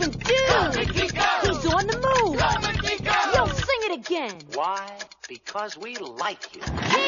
Mountain Dew. He's on the move. Yo, sing it again. Why? Because we like you.